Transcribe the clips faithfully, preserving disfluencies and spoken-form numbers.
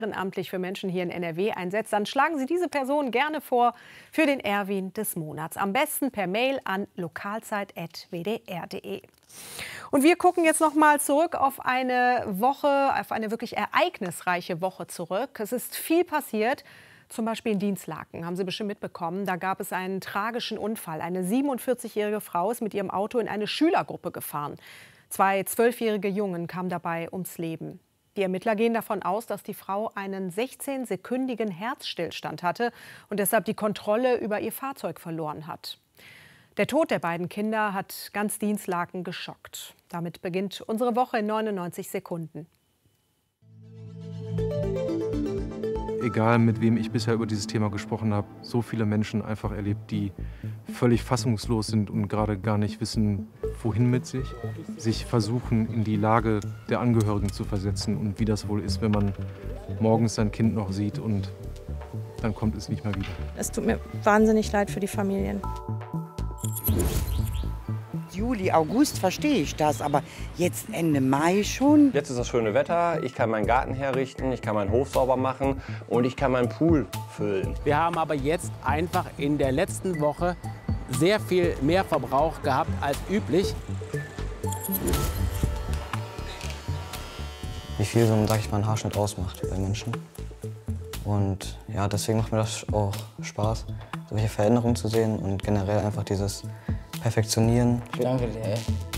ehrenamtlich für Menschen hier in N R W einsetzt, dann schlagen Sie diese Person gerne vor für den Erwin des Monats. Am besten per Mail an lokalzeit punkt w d r punkt d e. Und wir gucken jetzt noch mal zurück auf eine Woche, auf eine wirklich ereignisreiche Woche zurück. Es ist viel passiert. Zum Beispiel in Dinslaken, haben Sie bestimmt mitbekommen. Da gab es einen tragischen Unfall. Eine siebenundvierzigjährige Frau ist mit ihrem Auto in eine Schülergruppe gefahren. Zwei zwölfjährige Jungen kamen dabei ums Leben. Die Ermittler gehen davon aus, dass die Frau einen sechzehnsekündigen Herzstillstand hatte und deshalb die Kontrolle über ihr Fahrzeug verloren hat. Der Tod der beiden Kinder hat ganz Dinslaken geschockt. Damit beginnt unsere Woche in neunundneunzig Sekunden. Egal, mit wem ich bisher über dieses Thema gesprochen habe, so viele Menschen einfach erlebt, die völlig fassungslos sind und gerade gar nicht wissen, wohin mit sich. Sich versuchen, in die Lage der Angehörigen zu versetzen und wie das wohl ist, wenn man morgens sein Kind noch sieht und dann kommt es nicht mehr wieder. Es tut mir wahnsinnig leid für die Familien. Juli, August verstehe ich das, aber jetzt Ende Mai schon? Jetzt ist das schöne Wetter, ich kann meinen Garten herrichten, ich kann meinen Hof sauber machen und ich kann meinen Pool füllen. Wir haben aber jetzt einfach in der letzten Woche sehr viel mehr Verbrauch gehabt als üblich. Wie viel so, sag ich mal, ein Haarschnitt ausmacht bei Menschen. Und ja, deswegen macht mir das auch Spaß, solche Veränderungen zu sehen und generell einfach dieses Perfektionieren. Danke dir.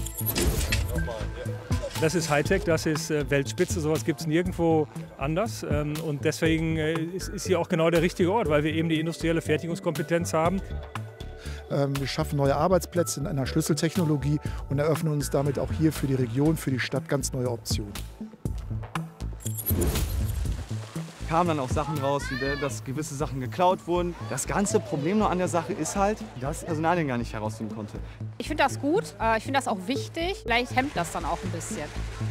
Das ist Hightech, das ist Weltspitze, sowas gibt es nirgendwo anders. Und deswegen ist hier auch genau der richtige Ort, weil wir eben die industrielle Fertigungskompetenz haben. Wir schaffen neue Arbeitsplätze in einer Schlüsseltechnologie und eröffnen uns damit auch hier für die Region, für die Stadt ganz neue Optionen. Kamen dann auch Sachen raus, wie dass gewisse Sachen geklaut wurden. Das ganze Problem noch an der Sache ist halt, dass das Personal den gar nicht herausfinden konnte. Ich finde das gut, ich finde das auch wichtig. Vielleicht hemmt das dann auch ein bisschen.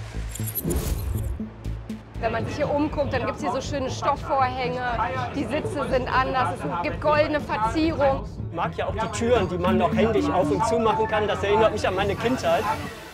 Wenn man sich hier umguckt, dann gibt es hier so schöne Stoffvorhänge, die Sitze sind anders, es gibt goldene Verzierung. Ich mag ja auch die Türen, die man noch händisch auf und zu machen kann. Das erinnert mich an meine Kindheit.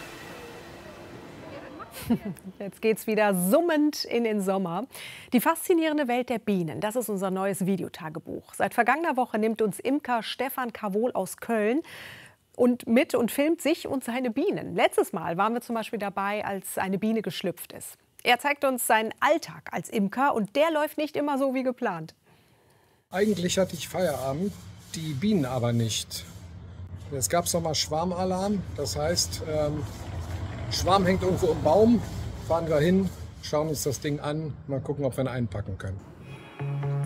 Jetzt geht's wieder summend in den Sommer. Die faszinierende Welt der Bienen, das ist unser neues Videotagebuch. Seit vergangener Woche nimmt uns Imker Stefan Kavol aus Köln und mit und filmt sich und seine Bienen. Letztes Mal waren wir zum Beispiel dabei, als eine Biene geschlüpft ist. Er zeigt uns seinen Alltag als Imker und der läuft nicht immer so wie geplant. Eigentlich hatte ich Feierabend, die Bienen aber nicht. Jetzt gab es noch mal Schwarmalarm, das heißt, ähm, Schwarm hängt irgendwo im Baum, fahren wir hin, schauen uns das Ding an, mal gucken, ob wir ihn einpacken können.